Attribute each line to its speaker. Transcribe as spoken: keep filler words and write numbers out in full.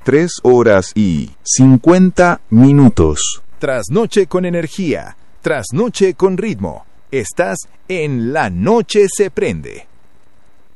Speaker 1: tres horas y cincuenta minutos.
Speaker 2: Trasnoche con energía, trasnoche con ritmo. Estás en La Noche se prende.